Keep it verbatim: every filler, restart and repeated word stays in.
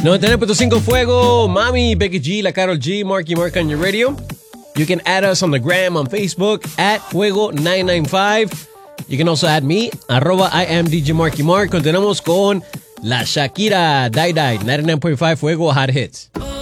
noventa y nueve punto cinco Fuego, Mami, Becky G, La Karol G, Marky Mark on your radio. You can add us on the gram, on Facebook, at Fuego nine nine five. You can also add me, arroba I am D J Marky Mark. Continuamos con la Shakira, Die Die, noventa y nueve punto cinco Fuego Hot Hits.